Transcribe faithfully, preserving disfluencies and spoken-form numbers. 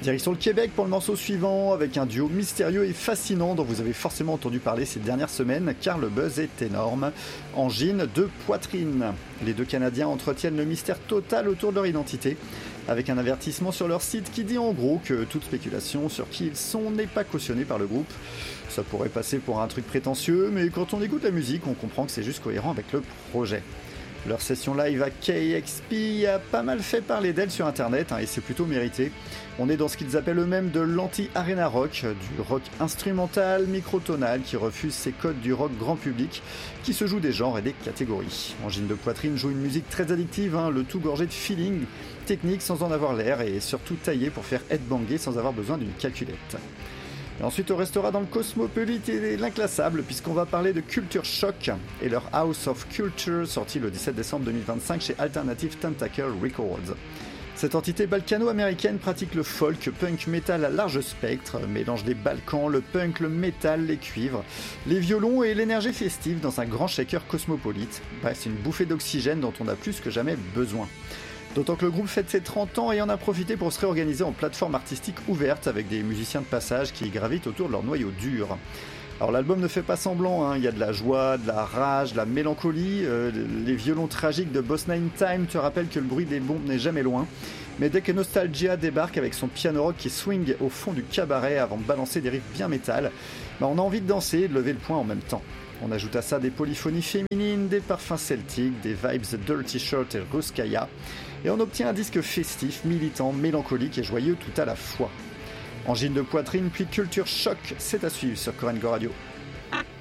Direction le Québec pour le morceau suivant, avec un duo mystérieux et fascinant dont vous avez forcément entendu parler ces dernières semaines, car le buzz est énorme. Angine de Poitrine. Les deux Canadiens entretiennent le mystère total autour de leur identité, avec un avertissement sur leur site qui dit en gros que toute spéculation sur qui ils sont n'est pas cautionnée par le groupe. Ça pourrait passer pour un truc prétentieux, mais quand on écoute la musique, on comprend que c'est juste cohérent avec le projet. Leur session live à K X P a pas mal fait parler d'elle sur internet, hein, et c'est plutôt mérité. On est dans ce qu'ils appellent eux-mêmes de l'anti-arena rock, du rock instrumental, microtonal, qui refuse ces codes du rock grand public, qui se joue des genres et des catégories. Angine de Poitrine joue une musique très addictive, hein, le tout gorgé de feeling, technique sans en avoir l'air, et surtout taillé pour faire headbanger sans avoir besoin d'une calculette. Et ensuite on restera dans le cosmopolite et l'inclassable puisqu'on va parler de Culture Shock et leur House of Culture sorti le dix-sept décembre deux mille vingt-cinq chez Alternative Tentacle Records. Cette entité balkano-américaine pratique le folk, punk, metal à large spectre, mélange des Balkans, le punk, le métal, les cuivres, les violons et l'énergie festive dans un grand shaker cosmopolite. Bref, c'est une bouffée d'oxygène dont on a plus que jamais besoin. D'autant que le groupe fête ses trente ans et en a profité pour se réorganiser en plateforme artistique ouverte avec des musiciens de passage qui gravitent autour de leur noyau dur. Alors l'album ne fait pas semblant, hein. Il y a de la joie, de la rage, de la mélancolie, euh, les violons tragiques de Bosna in Time te rappellent que le bruit des bombes n'est jamais loin. Mais dès que Nostalgia débarque avec son piano rock qui swing au fond du cabaret avant de balancer des riffs bien métal, bah on a envie de danser et de lever le poing en même temps. On ajoute à ça des polyphonies féminines, des parfums celtiques, des vibes Dirty Shirt et Ruskaya, et on obtient un disque festif, militant, mélancolique et joyeux tout à la fois. Angine de Poitrine puis Culture Shock, c'est à suivre sur Korengo Radio.